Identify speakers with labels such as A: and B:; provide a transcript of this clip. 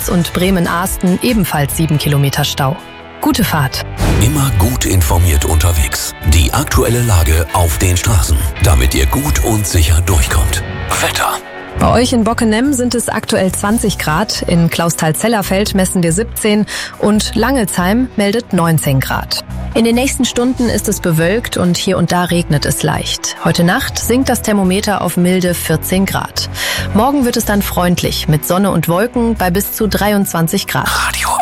A: Görlitz und Bremen-Ahsten ebenfalls 7 Kilometer Stau. Gute Fahrt.
B: Immer gut informiert unterwegs. Die aktuelle Lage auf den Straßen, damit ihr gut und sicher durchkommt. Wetter.
A: Bei euch in Bockenem sind es aktuell 20 Grad, in Clausthal-Zellerfeld messen wir 17 und Langelsheim meldet 19 Grad. In den nächsten Stunden ist es bewölkt und hier und da regnet es leicht. Heute Nacht sinkt das Thermometer auf milde 14 Grad. Morgen wird es dann freundlich mit Sonne und Wolken bei bis zu 23 Grad.
B: Radio